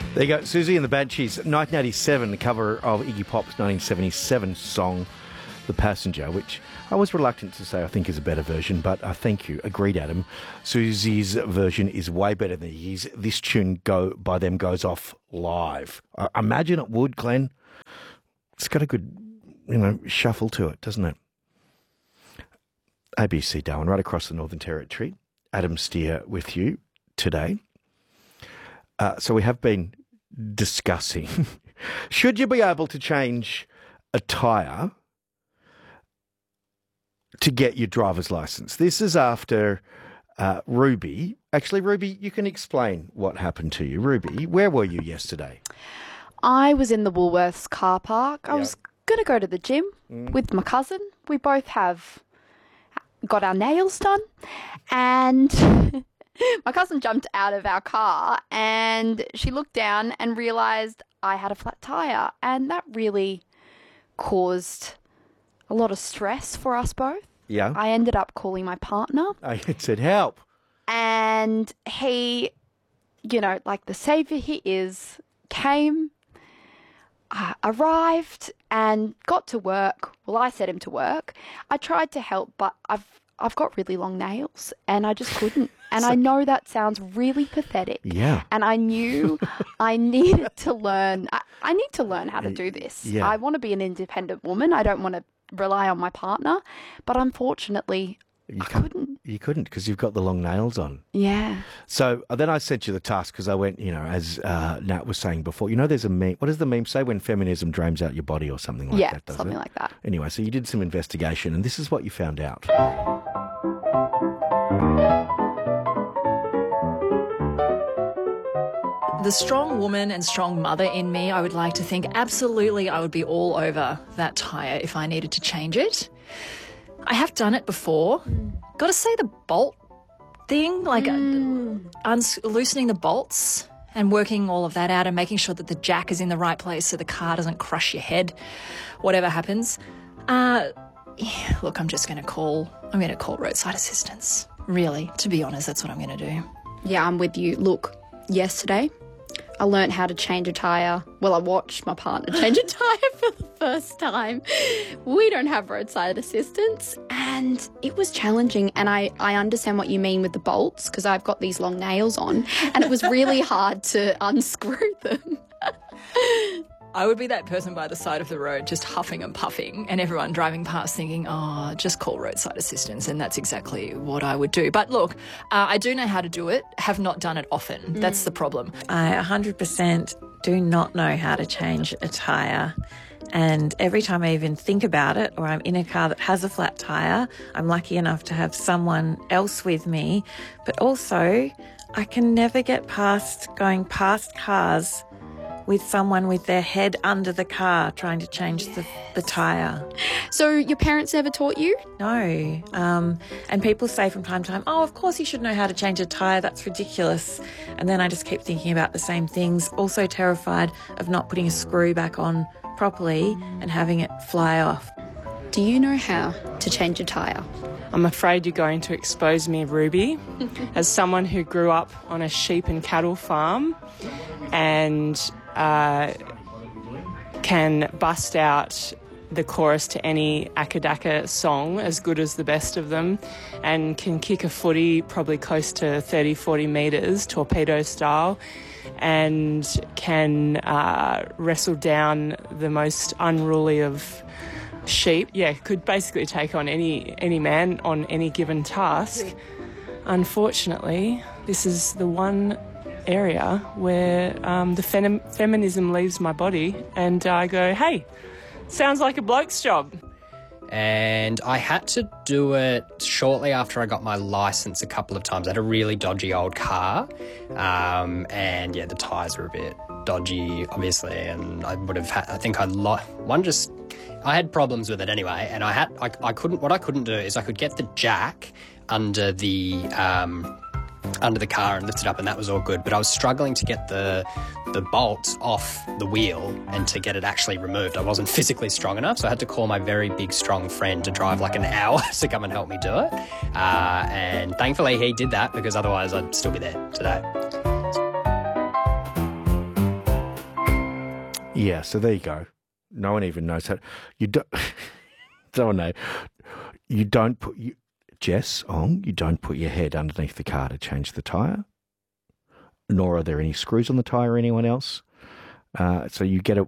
There you go, Susie and the Banshees, 1987, the cover of Iggy Pop's 1977 song, The Passenger, which I was reluctant to say I think is a better version, but thank you. Agreed, Adam. Susie's version is way better than Iggy's. This tune by them goes off live. I imagine it would, Glenn. It's got a good, shuffle to it, doesn't it? ABC Darwin, right across the Northern Territory. Adam Steer with you today. So we have been discussing, should you be able to change a tyre to get your driver's licence? This is after Ruby. Actually, Ruby, you can explain what happened to you. Ruby, where were you yesterday? I was in the Woolworths car park. I was going to go to the gym with my cousin. We both have got our nails done, and my cousin jumped out of our car and she looked down and realised I had a flat tyre, and that really caused a lot of stress for us both. Yeah. I ended up calling my partner. I said, help. And he, like the saviour he is, came, arrived and got to work. Well, I set him to work. I tried to help, but I've got really long nails and I just couldn't. And I know that sounds really pathetic. Yeah. And I knew I needed to learn. I need to learn how to do this. Yeah. I want to be an independent woman. I don't want to rely on my partner. But unfortunately, I couldn't. You couldn't because you've got the long nails on. Yeah. So then I sent you the task because I went, as Nat was saying before, there's a meme. What does the meme say? When feminism drains out your body or something like that, doesn't something it? like that. Anyway, so you did some investigation and this is what you found out. The strong woman and strong mother in me, I would like to think absolutely I would be all over that tyre if I needed to change it. I have done it before. Got to say the bolt thing, like loosening the bolts and working all of that out and making sure that the jack is in the right place so the car doesn't crush your head, whatever happens. Look, I'm going to call roadside assistance. Really, to be honest, that's what I'm going to do. Yeah, I'm with you. Look, yesterday I learnt how to change a tyre. Well, I watched my partner change a tyre for the first time. We don't have roadside assistance and it was challenging, and I understand what you mean with the bolts because I've got these long nails on and it was really hard to unscrew them. I would be that person by the side of the road just huffing and puffing and everyone driving past thinking, just call roadside assistance, and that's exactly what I would do. But look, I do know how to do it, have not done it often. That's the problem. I 100% do not know how to change a tyre, and every time I even think about it or I'm in a car that has a flat tyre, I'm lucky enough to have someone else with me, but also I can never get past going past cars with someone with their head under the car trying to change the tyre. So your parents never taught you? No. And people say from time to time, of course you should know how to change a tyre, that's ridiculous. And then I just keep thinking about the same things, also terrified of not putting a screw back on properly and having it fly off. Do you know how to change a tyre? I'm afraid you're going to expose me, Ruby, as someone who grew up on a sheep and cattle farm and can bust out the chorus to any Akadaka song as good as the best of them, and can kick a footy probably close to 30, 40 metres, torpedo style, and can wrestle down the most unruly of sheep. Yeah, could basically take on any man on any given task. Unfortunately, this is the one area where the feminism leaves my body and I go, hey, sounds like a bloke's job. And I had to do it shortly after I got my licence a couple of times. I had a really dodgy old car, and the tyres were a bit dodgy, obviously, and I would have had, I think I had problems with it anyway, and I couldn't do is I could get the jack under the car and lift it up, and that was all good, but I was struggling to get the bolt off the wheel and to get it actually removed. I wasn't physically strong enough, so I had to call my very big strong friend to drive like an hour to come and help me do it, and thankfully he did that because otherwise I'd still be there today. Yeah, so there you go. No one even knows how. You don't. Don't know. You don't put Jess Ong. You don't put your head underneath the car to change the tyre. Nor are there any screws on the tyre or anyone else. So you get a.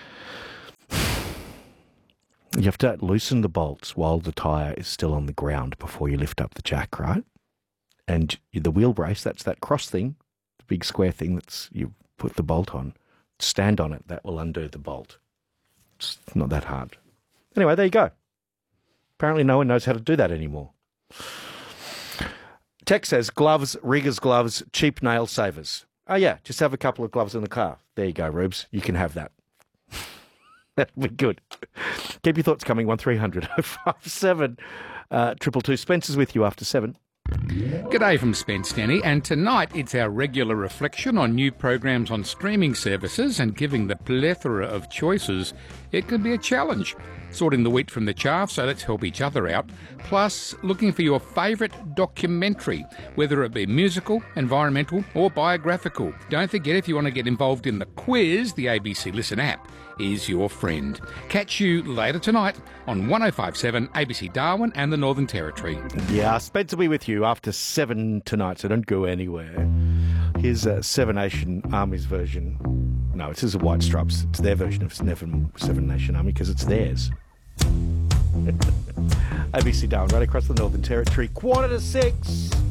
You have to loosen the bolts while the tyre is still on the ground before you lift up the jack, right? And the wheel brace, that's that cross thing, the big square thing that's you put the bolt on. Stand on it, that will undo the bolt. It's not that hard. Anyway, there you go. Apparently no one knows how to do that anymore. Tex says, gloves, riggers gloves, cheap nail savers. Oh yeah, just have a couple of gloves in the car. There you go, Rubes. You can have that. That'd be good. Keep your thoughts coming, 1300 057 222. Spencer's with you after 7. G'day from Spence Denny, and tonight it's our regular reflection on new programs on streaming services, and given the plethora of choices, it can be a challenge. Sorting the wheat from the chaff, so let's help each other out. Plus, looking for your favourite documentary, whether it be musical, environmental or biographical. Don't forget, if you want to get involved in the quiz, the ABC Listen app is your friend. Catch you later tonight on 1057 ABC Darwin and the Northern Territory. Yeah, Spencer will be with you after 7 tonight, so don't go anywhere. Here's Seven Nation Army's version. No, it's the White Stripes. It's their version of Seven Nation Army because it's theirs. ABC Darwin, right across the Northern Territory. 5:45.